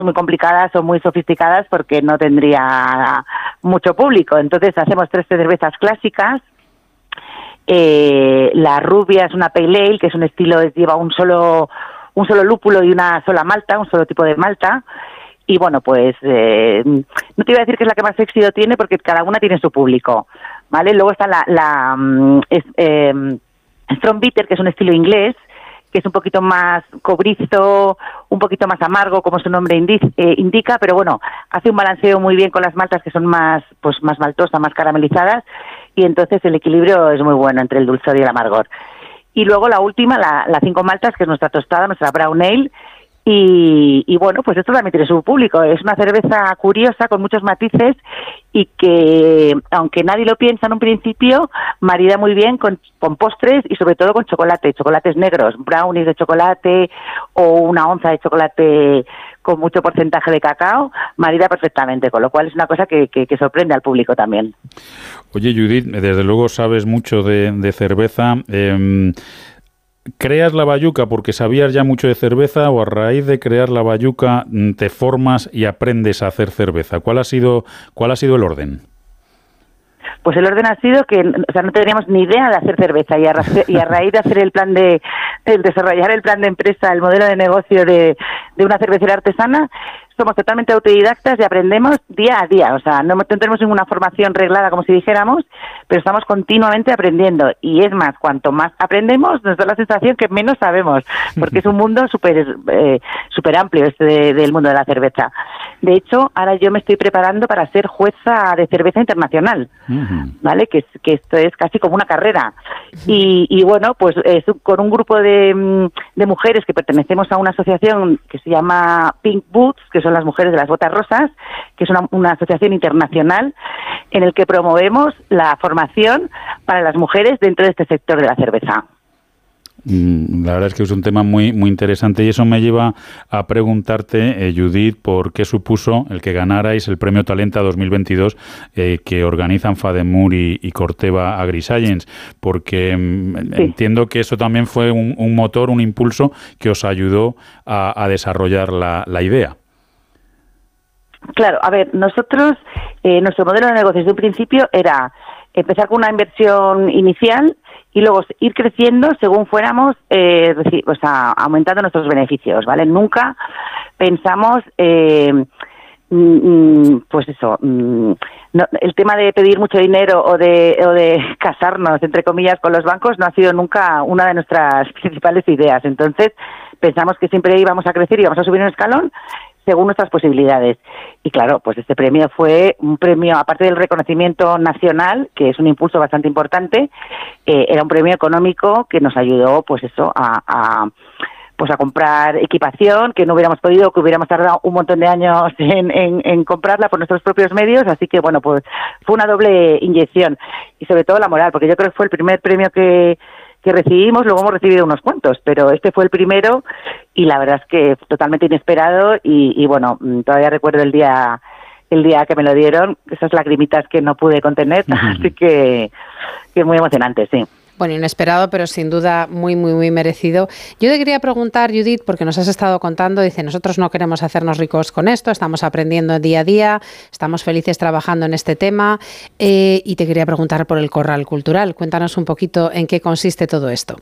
muy complicadas o muy sofisticadas porque no tendría mucho público. Entonces hacemos 3 cervezas clásicas. La rubia es una pale ale, que es un estilo, lleva un solo lúpulo y una sola malta, un solo tipo de malta. Y bueno, pues no te iba a decir que es la que más éxito tiene porque cada una tiene su público, ¿vale? Luego está la Strong Bitter, que es un estilo inglés, que es un poquito más cobrizo, un poquito más amargo, como su nombre indica, pero bueno, hace un balanceo muy bien con las maltas que son más maltosas, más caramelizadas, y entonces el equilibrio es muy bueno entre el dulzor y el amargor. Y luego la última, la 5 maltas, que es nuestra tostada, nuestra brown ale. Y bueno, pues esto también tiene su público. Es una cerveza curiosa, con muchos matices, y que, aunque nadie lo piensa en un principio, marida muy bien con postres y sobre todo con chocolates negros, brownies de chocolate o una onza de chocolate con mucho porcentaje de cacao, marida perfectamente, con lo cual es una cosa que sorprende al público también. Oye, Judith, desde luego sabes mucho de cerveza. ¿Creas la Bayuca porque sabías ya mucho de cerveza o a raíz de crear la Bayuca te formas y aprendes a hacer cerveza? ¿Cuál ha sido el orden? Pues el orden ha sido que, o sea, no teníamos ni idea de hacer cerveza y a raíz de hacer desarrollar el plan de empresa, el modelo de negocio de una cervecera artesana, somos totalmente autodidactas y aprendemos día a día. O sea, no tenemos ninguna formación reglada, como si dijéramos, pero estamos continuamente aprendiendo. Y es más, cuanto más aprendemos, nos da la sensación que menos sabemos, porque es un mundo súper amplio del mundo de la cerveza. De hecho, ahora yo me estoy preparando para ser jueza de cerveza internacional, ¿vale? Que esto es casi como una carrera. Y bueno, pues con un grupo de mujeres que pertenecemos a una asociación que se llama Pink Boots, que son las mujeres de las botas rosas, que es una asociación internacional en el que promovemos la formación para las mujeres dentro de este sector de la cerveza. La verdad es que es un tema muy, muy interesante y eso me lleva a preguntarte, Judith, por qué supuso el que ganarais el Premio Talenta 2022 que organizan Fademur y Corteva AgriScience, porque sí, entiendo que eso también fue un motor, un impulso que os ayudó a desarrollar la idea. Claro, a ver, nosotros, nuestro modelo de negocio desde un principio era empezar con una inversión inicial y luego ir creciendo según fuéramos aumentando nuestros beneficios, ¿vale? Nunca pensamos, el tema de pedir mucho dinero o de casarnos, entre comillas, con los bancos no ha sido nunca una de nuestras principales ideas. Entonces, pensamos que siempre íbamos a crecer y íbamos a subir un escalón según nuestras posibilidades. Y claro, pues este premio fue un premio, aparte del reconocimiento nacional, que es un impulso bastante importante, era un premio económico que nos ayudó, pues eso, a comprar equipación que no hubiéramos podido, que hubiéramos tardado un montón de años en comprarla por nuestros propios medios, así que bueno, pues fue una doble inyección y sobre todo la moral, porque yo creo que fue el primer premio que recibimos, luego hemos recibido unos cuantos, pero este fue el primero y la verdad es que totalmente inesperado y bueno, todavía recuerdo el día que me lo dieron, esas lagrimitas que no pude contener, así que muy emocionante, sí. Bueno, inesperado, pero sin duda muy, muy, muy merecido. Yo te quería preguntar, Judith, porque nos has estado contando, dice, nosotros no queremos hacernos ricos con esto, estamos aprendiendo día a día, estamos felices trabajando en este tema, y te quería preguntar por el Corral Cultural. Cuéntanos un poquito en qué consiste todo esto.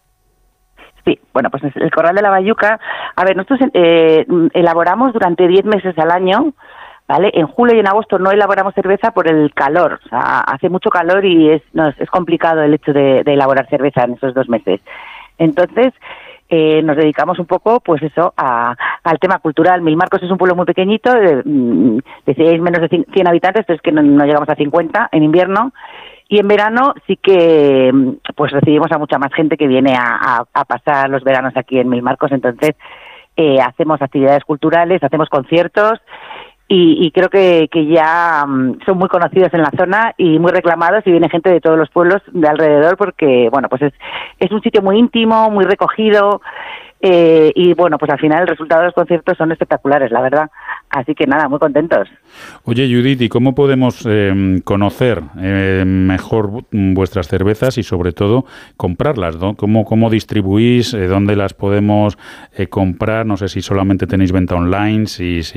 Sí, bueno, pues el Corral de la Bayuca, a ver, nosotros elaboramos durante 10 meses al año, ¿vale? En julio y en agosto no elaboramos cerveza por el calor, o sea, hace mucho calor y es complicado el hecho de elaborar cerveza en esos 2 meses. Entonces, nos dedicamos un poco, pues eso, al tema cultural. Milmarcos es un pueblo muy pequeñito, decíais menos de 100 habitantes, pero es que no llegamos a 50 en invierno. Y en verano sí que pues recibimos a mucha más gente que viene a pasar los veranos aquí en Milmarcos. Entonces, hacemos actividades culturales, hacemos conciertos, y creo que ya son muy conocidos en la zona y muy reclamados y viene gente de todos los pueblos de alrededor porque, bueno, pues es un sitio muy íntimo, muy recogido y, bueno, pues al final el resultado de los conciertos son espectaculares, la verdad. Así que nada, muy contentos. Oye, Judith, ¿y cómo podemos conocer mejor vuestras cervezas y sobre todo comprarlas, ¿no? ¿Cómo distribuís? ¿Dónde las podemos comprar? No sé si solamente tenéis venta online, si